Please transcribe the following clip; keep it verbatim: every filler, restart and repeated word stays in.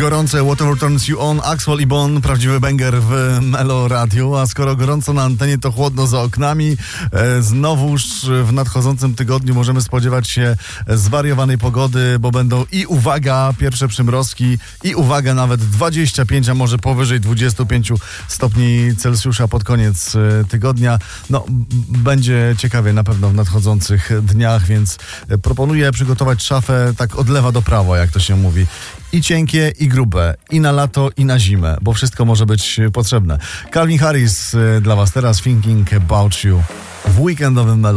Gorące Whatever Turns You On, Axwell i Bon, prawdziwy banger w Melo Radio, a skoro gorąco na antenie, to chłodno za oknami. E, znowuż w nadchodzącym tygodniu możemy spodziewać się zwariowanej pogody, bo będą i uwaga, pierwsze przymrozki i uwaga, nawet dwadzieścia pięć, a może powyżej dwadzieścia pięć stopni Celsjusza pod koniec tygodnia. No, będzie ciekawie na pewno w nadchodzących dniach, więc proponuję przygotować szafę tak od lewa do prawa, jak to się mówi. I cienkie, i grube, i na lato, i na zimę, bo wszystko może być potrzebne. Calvin Harris dla was teraz, Thinking About You w weekendowym Melo.